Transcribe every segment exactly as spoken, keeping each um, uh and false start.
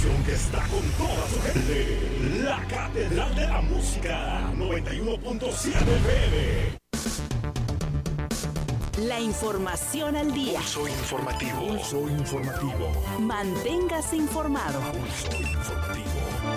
estación que está con toda su gente. La Catedral de la Música, noventa y uno punto siete F M. La información al día. Pulso informativo. Pulso informativo. Manténgase informado. Pulso informativo.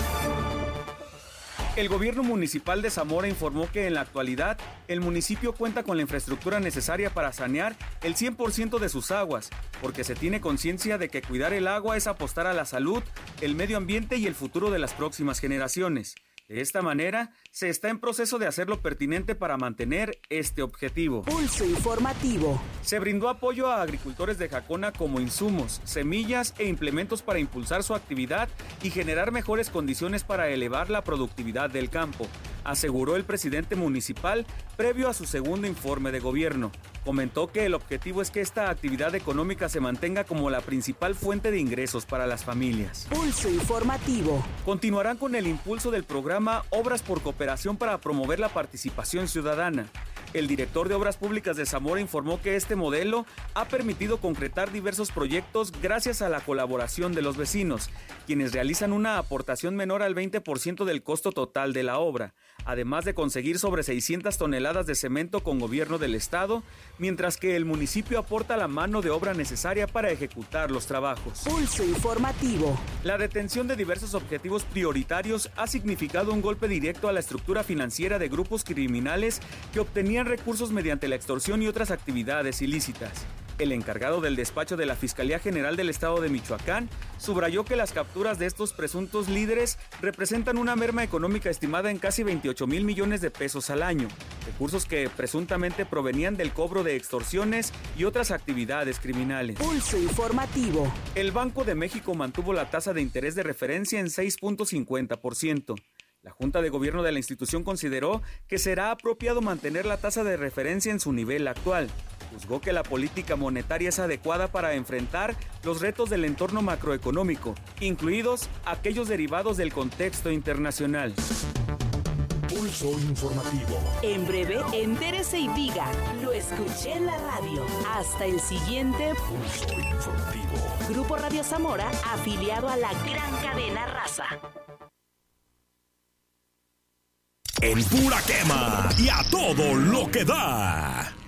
El gobierno municipal de Zamora informó que en la actualidad el municipio cuenta con la infraestructura necesaria para sanear el cien por ciento de sus aguas, porque se tiene conciencia de que cuidar el agua es apostar a la salud, el medio ambiente y el futuro de las próximas generaciones. De esta manera, se está en proceso de hacer lo pertinente para mantener este objetivo. Pulso informativo. Se brindó apoyo a agricultores de Jacona como insumos, semillas e implementos para impulsar su actividad y generar mejores condiciones para elevar la productividad del campo, aseguró el presidente municipal previo a su segundo informe de gobierno. Comentó que el objetivo es que esta actividad económica se mantenga como la principal fuente de ingresos para las familias. Pulso informativo. Continuarán con el impulso del programa Obras por Cooperación para promover la participación ciudadana. El director de Obras Públicas de Zamora informó que este modelo ha permitido concretar diversos proyectos gracias a la colaboración de los vecinos, quienes realizan una aportación menor al veinte por ciento del costo total de la obra, además de conseguir sobre seiscientas toneladas de cemento con gobierno del estado, mientras que el municipio aporta la mano de obra necesaria para ejecutar los trabajos. Pulso informativo. La detención de diversos objetivos prioritarios ha significado un golpe directo a la estructura financiera de grupos criminales que obtenían recursos mediante la extorsión y otras actividades ilícitas. El encargado del despacho de la Fiscalía General del Estado de Michoacán subrayó que las capturas de estos presuntos líderes representan una merma económica estimada en casi veintiocho mil millones de pesos al año, recursos que presuntamente provenían del cobro de extorsiones y otras actividades criminales. Pulso informativo. El Banco de México mantuvo la tasa de interés de referencia en seis punto cincuenta por ciento. La Junta de Gobierno de la institución consideró que será apropiado mantener la tasa de referencia en su nivel actual. Juzgó que la política monetaria es adecuada para enfrentar los retos del entorno macroeconómico, incluidos aquellos derivados del contexto internacional. Pulso informativo. En breve, entérese y diga, lo escuché en la radio. Hasta el siguiente Pulso informativo. Grupo Radio Zamora, afiliado a la gran cadena Raza. En pura quema y a todo lo que da.